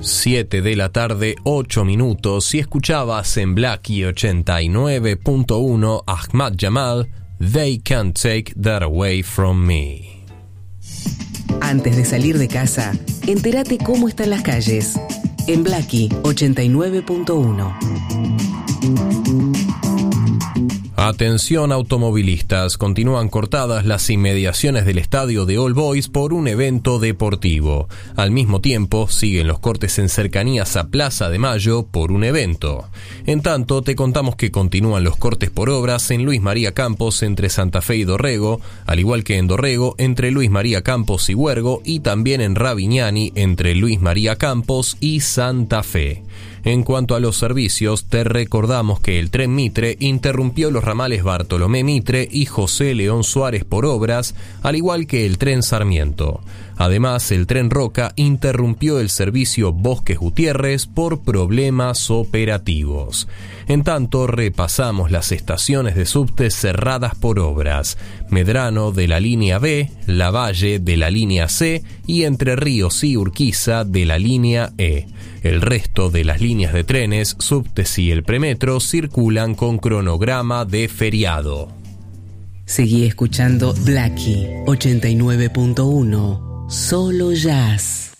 7 de la tarde, 8 minutos, y escuchabas en Blackie 89.1 Ahmad Jamal, They Can't Take That Away From Me. Antes de salir de casa, entérate cómo están las calles. En Blackie 89.1. Atención automovilistas, continúan cortadas las inmediaciones del estadio de All Boys por un evento deportivo. Al mismo tiempo, siguen los cortes en cercanías a Plaza de Mayo por un evento. En tanto, te contamos que continúan los cortes por obras en Luis María Campos entre Santa Fe y Dorrego, al igual que en Dorrego entre Luis María Campos y Huergo, y también en Ravignani entre Luis María Campos y Santa Fe. En cuanto a los servicios, te recordamos que el tren Mitre interrumpió los ramales Bartolomé Mitre y José León Suárez por obras, al igual que el tren Sarmiento. Además, el tren Roca interrumpió el servicio Bosques Gutiérrez por problemas operativos. En tanto, repasamos las estaciones de subte cerradas por obras: Medrano de la línea B, Lavalle de la línea C y Entre Ríos y Urquiza de la línea E. El resto de las líneas de trenes, subtes y el premetro circulan con cronograma de feriado. Seguí escuchando Blackie 89.1, solo jazz.